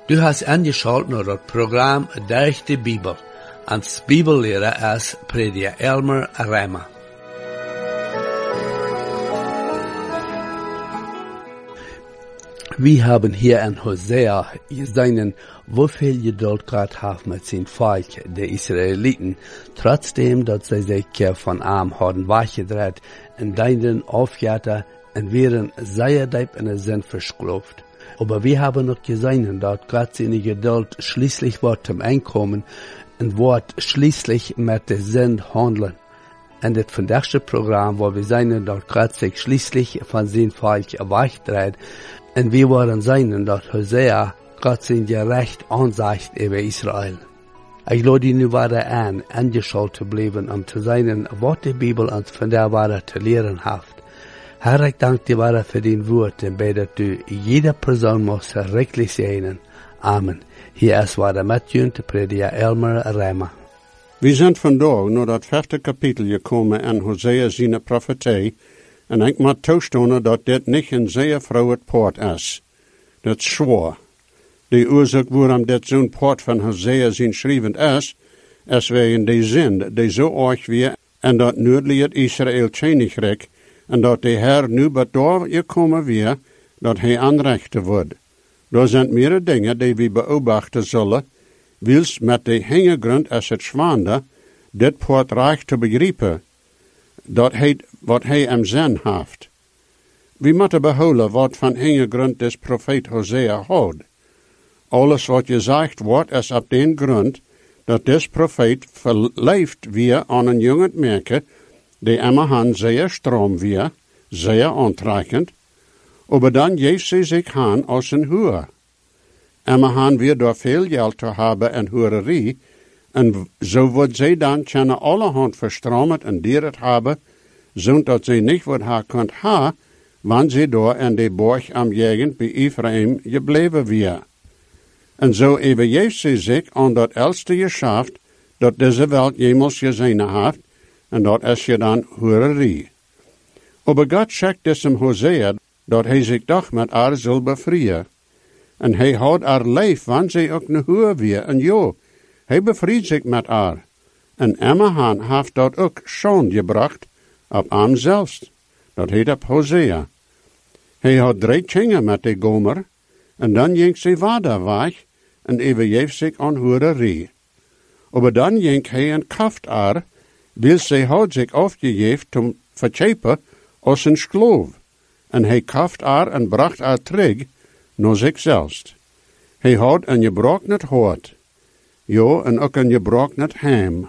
Du hast angeschaut naar het programma Durch de Bibel. Als Bibellehrer ist Prediger Elmer Reimer. Wir haben hier in Hosea gesehen, wieviel Geduld Gott hat mit sein Volk, der Israeliten, trotzdem, dass sie sich von ihm haben weggedreht, in deinen Aufgaben und wären sehr deep in den Sinn verschlupft. Aber wir haben noch gesehen, dass Gott seine Geduld schließlich wird zum Einkommen und wird schließlich mit dem Sinn handeln. In das vandaagse Programm, wo wir sehen, dass Gott sich schließlich von sein Volk wegdreht, und wir wollen sehen, dass Hosea Gott sein Gerecht ansagt über Israel. Ich lade nu weiter an, angeschaut zu bleiben, zu sehen, was die Bibel uns von der Wahrheit zu lehren hat. Herr, ich danke dir weiter für dein Wort und bete, dass du jede Person muss rechtlich sehen. Amen. Hier ist weiter Matthew, der Prediger Elmer Reimer. Wir sind vandaag naar dat 5e kapitel gekomen in Hosea zijn profetie, en ik moet toestaan dat dit niet een zeer vrolijk poort is. Dat is zwaar. De oorzaak waarom dit zo'n poort van Hosea zijn schrijvend is wegen de zin die zo erg weer en dat noordelijk het Israël Königreich en dat de Heer nu bedoel gekomen weer dat hij aanrechten wordt. Er zijn meerdere dingen die we beobachten zullen, wils met de hintergrond is het zwaande, dit poort reich te begrijpen, dat hij wat hij hem zin heeft. We moeten behouden wat van hintergrond des profeet Hosea houdt. Alles wat gezegd wordt is op den grond dat des profeet verleefd weer aan een jongen merken, die immerhan zeer stroom weer, zeer aantrekkend, aber dan geeft ze zich aan als een huur. Immerhan weer door veel geld te hebben en hurerie, en zo wordt zij dan kunnen allerhand verstroomd en dieren hebben, zodat zij niet wat haar kunt hebben, wanneer zij door in de borg am Jegend bij Ephraim gebleven weer. En zo overgeeft zij zich aan dat elste geschaft, dat deze welt jemals gezien heeft, en dat is je dan hurerie. Aber God zegt diesem Hosea, dat hij zich toch met haar zal bevrijen. En hij houdt haar leef, wanneer zij ook een huur weer, en jo, hij bevriet zich met haar. En immerhan heeft dat ook schon gebracht, op hem zelfs. Dat heet op Hosea. Hij had 3 kinderen met de Gomer, en dan ging ze verder weg, en overgeeft zich aan hurerie. Aber dan ging hij en kaft haar, wil zij had zich afgegeven om verchepen als een skloof. En hij kaft haar en bracht haar terug naar zichzelf. Hij had een gebroken hart. Jo, en ook een gebroken heim.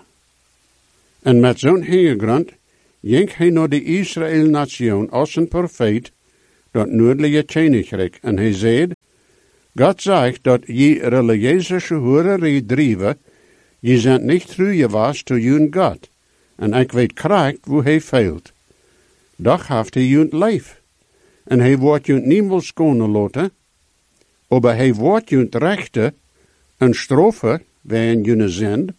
En met zo'n hintergrond ging hij naar de Israël-nation als een profeet, dat noordelijke Königreich. En hij zei, God zegt dat je religieuze hoererie drijven, je bent niet trouw was to jun God. En ik weet krijgt hoe hij feilt. Doch heeft hij junt leef. En hij wordt junt niemals schonen laten, aber hij wordt junt rechte en strofe wegen june zend.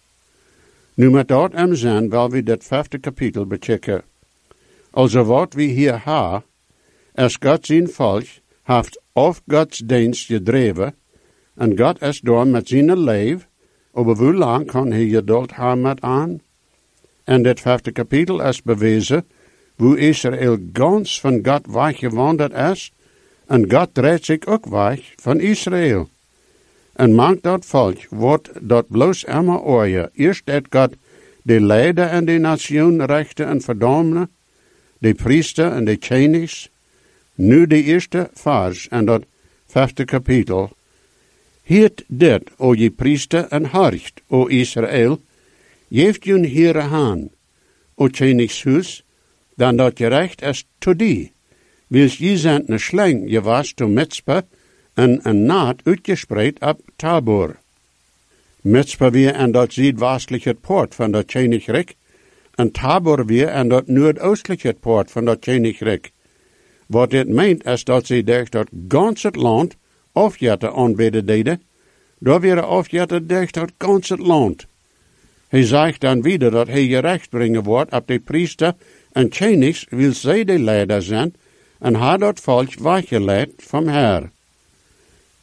Nu met dat am zend wil we dat 5e kapitel bechecken. Also wat we hier ha, is God zijn volk heeft auf Gods dienst gedreven, en God is door met zijn leef, aber hoe lang kan hij geduld hebben met aan? En dit 5e kapitel is bewezen, hoe Israël gans van God weggewanderd is, en God dreht zich ook weg van Israël. En maakt dat volk wordt dat bloos immer oorje. Eerst dat God de leider en de nation rechte en verdomene, de priester en de kenigs, nu de eerste vers en dat 5e kapitel. Hiert dit, o je priester en harcht, o Israël, geeft jun hier aan, o kenigshuis, dan dat je recht is to die. Wils je zijn een slang je was to Mitzpah en een naad uitgespreid op Tabor. Mitzpah weer en dat zuidwestelijk het poort van dat Königreich, en Tabor weer en dat noordoostelijk het poort van dat Königreich. Wat dit meent is dat ze durch dat gans het land afjetten aanbidden deden, daar weer afjetten durch dat gans het land. Hij zegt dan wieder dat hij gerecht brengen wordt op de priester en Königs, wil zij de leider zijn, en haar dat volk weggeleid van Heer.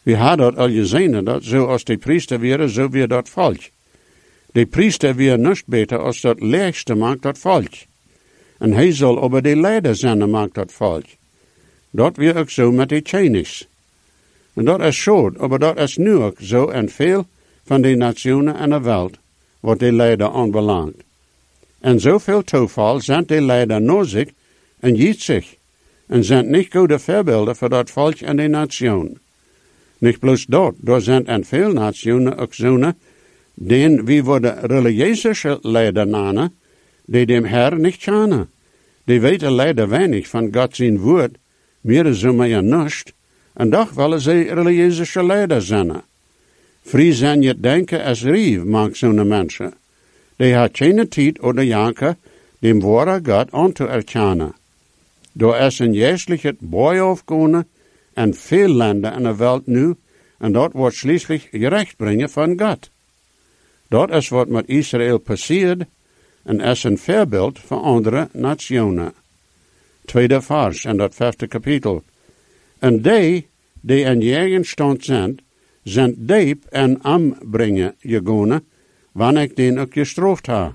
We hadden dat al gezien, dat zo als de priester weer, zo weer dat volk. De priester weer niet beter als dat leegste maakt dat volk. En hij zal over de leider zijn maakt dat volk. Dat weer ook zo met de Chinese. En dat is zo, maar dat is nu ook zo en veel van de nationen en de wereld, wat de leider aanbelangt. En zoveel toeval zijn de leider nodig en jiet zich, en zijn niet goede voorbeelden voor dat volk en de nation. Niet bloos dat, daar zijn en veel nationen ook zonen, die wie worden religieuze leider namen, die dem Herr niet kennen. Die weten leider weinig van God zijn woord, meer zo maar ja niets, en toch willen ze religieuze leider zijn. Vrij zijn je denken als rief, maakt zo'n mensen. Die had geen tijd oder janken, dem ware God aan te erkennen. Door is een juistelijk het boy afkomen, en veel landen in de wereld nu, en dat wordt schließlich gerecht brengen van God. Dat is wat met Israël passiert, en is een voorbeeld voor andere nationen. Tweede vers in dat 5e kapitel. En die in jegen stand zijn diep en aanbrengen gegaan, wanneer ik den ook gestraft ha.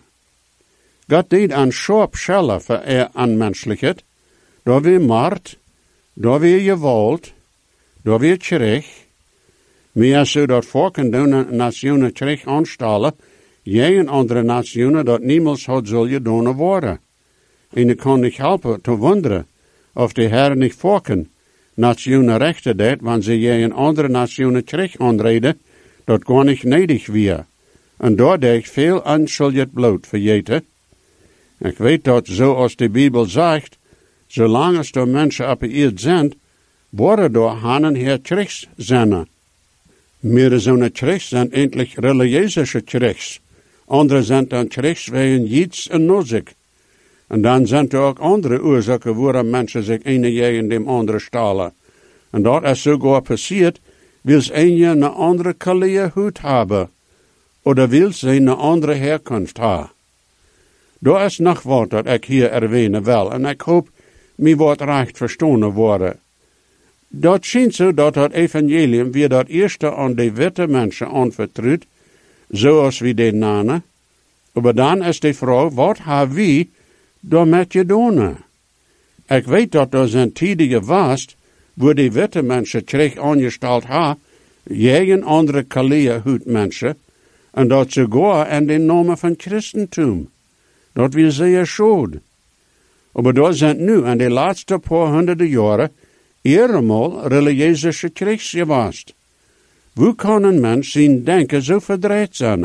God deed aan scherp schellen voor aanmenselijkheid, door weer moord, door weer geweld, door weer terug. Meer zo dat volken doen nationen terug aanstellen, jegen andere nationen dat niemals had zal gedaan worden. En ik kan niet helpen te wonderen of de Heer niet volken nationen rechten deed, wanneer ze jegen andere nationen terug aanreden, dat gar niet nedig weer. En daar deed ik veel onschuldig bloed vergeten. Ik weet dat, zoals de Bijbel zegt, zolang als er mensen op de aarde zijn, worden door hanen her terug zijn. Meer zo'n terug zijn eindelijk religieuze terug. Andere zijn dan terug wegen jiets en nozik. En dan zijn er ook andere oorzaken waarom mensen zich ene tegen dem andere stalen. En dat is sogar passiert, wil ze een andere kleur huid hebben. Oder wil ze een andere herkomst hebben. Daar is nog wat dat ik hier erwähnen wil, en ik hoop, mij wordt recht verstaan worden. Dat schijnt zo dat het evangelium weer dat eerste aan de witte mensen aanvertrouwt, zoals we den namen. Maar dan is de vraag, wat hebben we daarmee gedaan? Ik weet dat er zijn tijden geweest, waar de witte mensen terug aangesteld hebben, tegen andere kleur-huid-mensen, en dat sogar in de naam van Christentum. Dat we zeer schade. Maar daar zijn nu in de laatste paar honderden jaren eenmaal religieuze terug geweest. Hoe kan een mens zijn denken zo verdraaid zijn?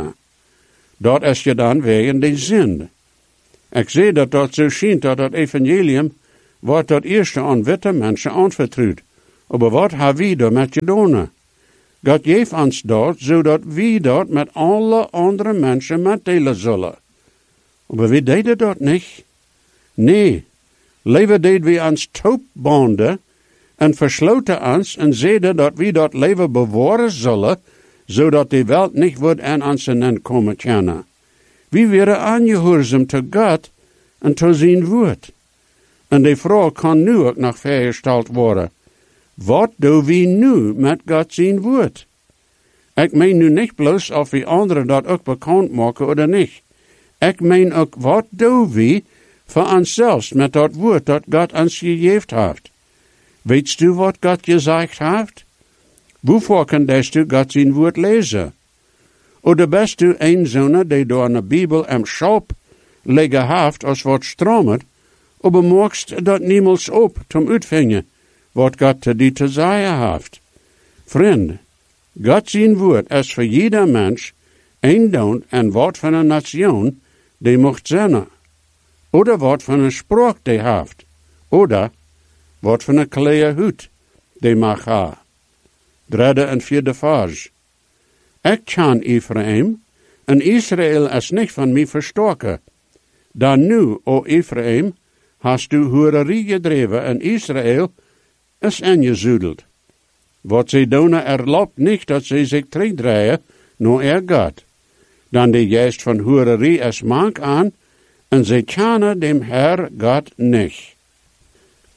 Dat is je dan wegen de zin. Ik zie dat zo schijnt dat het evangelium wordt dat eerste aan witte mensen aanvertrouwd. Maar wat hebben we daarmee gedaan? God geeft ons dat, zodat we dat met alle andere mensen meedelen zullen. Maar we deden dat niet. Nee, leven deden we ons taubbonden en versloten ons en zeiden dat we dat leven bewaren zullen, zodat de wereld niet wordt aan ons komen kennen. We werden aangehoorzaam te God en te zijn woord. En de vraag kan nu ook nog vergesteld worden. Wat doen we nu met God zijn woord? Ik meen nu niet bloos of we anderen dat ook bekend maken of niet. Ik meen ook, wat doen we voor onszelf met dat woord dat God ons gegeven heeft? Weet u wat God gezegd heeft? Waarvoor kannst u God zijn woord lezen? Oder best u een zoon die door de Bijbel am Schop liggen heeft als wat stromert, aber magst dat niemals op zum uitvingen, wat God te die te zeggen heeft. Vriend, God zijn woord is voor jeder mens een dood en wat van een nation die mocht zijn. Oder wat van een spraak die heeft. Oder wat van een kleur huid die mag hebben. Derde en vierde vers. Ik ken Ephraim, en Israël is niet van mij verstoken. Dan nu, o Ephraim, hast u hoererie gedreven, en Israël is ingezudeld. Wat zij doen erlaubt niet dat zij zich terugdraaien naar God. Dan de geest van hoererie is mank aan, en zij kennen dem Herr God niet.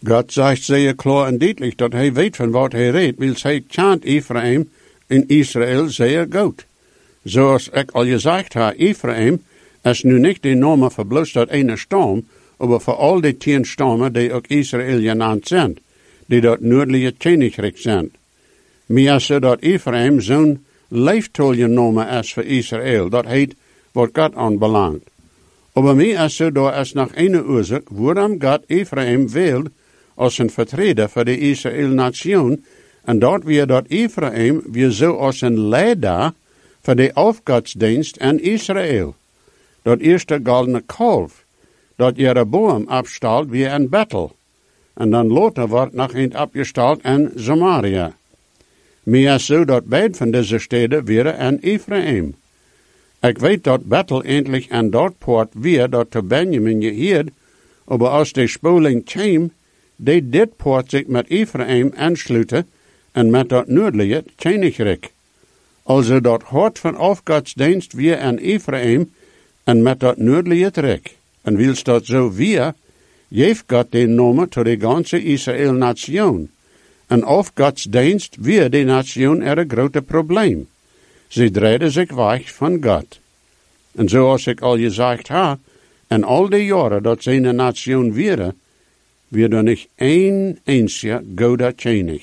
Gott zegt zeer klar en duidelijk dat hij weet van wat hij redt, wil hij chant Ephraim in Israël zeer goed. Zoals ik al gezegd heb, Ephraim is nu niet de naam verbloos dat ene stam, maar voor al die 10 stammen die ook Israël genaamd zijn, die dat noordelijke Koninkrijk zijn. Maar zo dat Ephraim zo'n leeftal genomen is voor Israël, dat heet wat God aanbelangt. Maar mij is zo dat is nog een oorzaak waarom God Ephraim wilde als een vertreder voor de Israël-nation, en dat weer dat Ephraim weer zo als een leider voor de afgodsdienst in Israël. Dat eerste goldene kalf, dat Jeroboam afstalt weer in Bethel, en dan later wordt nog een afgestald in Samaria. Maar zo dat beide van deze steden weer in Ephraim. Ik weet dat Bethel eindelijk aan dat poort weer dat te Benjamin geheerd, maar als de spoeling kwam, deed dit poort zich met Ephraim aansluiten en met dat noordelijke Koninkrijk. Also dat hart van afgodsdienst weer in Ephraim en met dat noordelijke rijk. En wils dat zo weer, geeft God de naam tot de ganze Israël-nation. En afgodsdienst weer de nation een grote probleem. Ze draaiden zich weg van God. En zoals ik al gezegd heb, en al die jaren dat ze een nation weer er niet één eensje goede koning.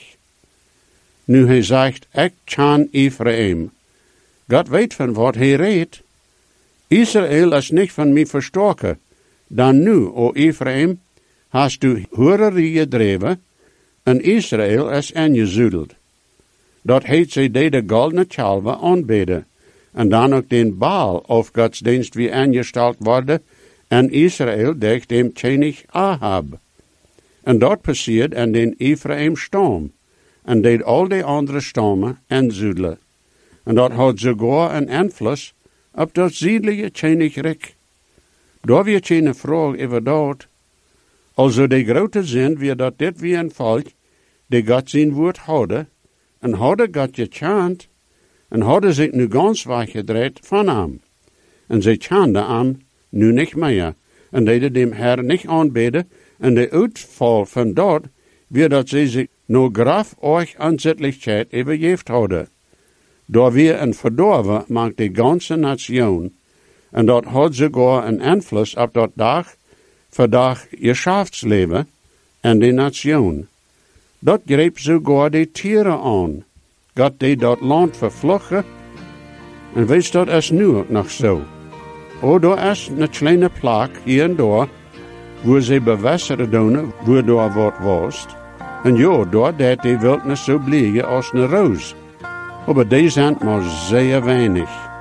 Nu hij zegt, ik kan Ephraim. God weet van wat hij redt. Israël is niet van mij verstoken. Dan nu, o Ephraim, hast u hoererie gedreven, en Israël is ingezudeld. Dat heet zij de goldene kalven aanbeden, en dan ook den Baal of godsdienst wie ingesteld worden, en Israël durch dem König Ahab. En dat passeert in den Ephraim-stam, en deed al die andere stammen inzudelen. En dat had sogar een invloed op dat zuidelijke Koninkrijk. Daar weer geen vraag over dat. Also de grote zin weer dat dit weer een volk, die God zijn woord hadden, en hadden God gechant, en hadden zich nu ganz weggedraaid van hem. En zij chanten hem nu niet meer, en deden dem Herr niet aanbeden, en de uitval van dat, weer dat zij zich nog graf euch aanzettelijkheid overgeeft hadden. Door weer een verdorven maakt de ganze nation, en dat had sogar een invloed op dat dag voor dag geschäftsleven en de nation. Dat greep sogar de tieren aan. God deed dat land vervlochten, en weet dat is nu ook nog zo. Daar is een kleine plak hier en daar, waar ze bewässeren doen, waar daar wat was. En ja, daar deed de wildnis zo blijven als een roos. Maar die zijn maar zeer weinig.